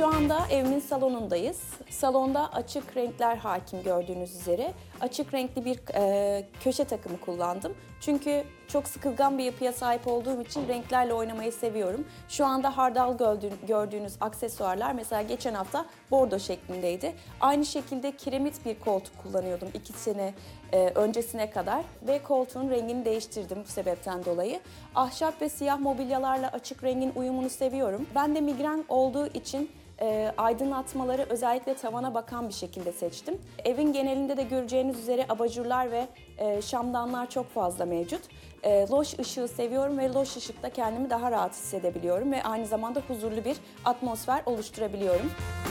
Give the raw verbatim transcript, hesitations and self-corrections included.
Şu anda evimin salonundayız. Salonda açık renkler hakim gördüğünüz üzere. Açık renkli bir e, köşe takımı kullandım. Çünkü çok sıkılgan bir yapıya sahip olduğum için renklerle oynamayı seviyorum. Şu anda hardal gördüğünüz aksesuarlar mesela geçen hafta bordo şeklindeydi. Aynı şekilde kiremit bir koltuk kullanıyordum iki sene e, öncesine kadar ve koltuğun rengini değiştirdim bu sebepten dolayı. Ahşap ve siyah mobilyalarla açık rengin uyumunu seviyorum. Ben de migren olduğu için E, aydınlatmaları özellikle tavana bakan bir şekilde seçtim. Evin genelinde de göreceğiniz üzere abajurlar ve e, şamdanlar çok fazla mevcut. E, loş ışığı seviyorum ve loş ışıkta kendimi daha rahat hissedebiliyorum ve aynı zamanda huzurlu bir atmosfer oluşturabiliyorum.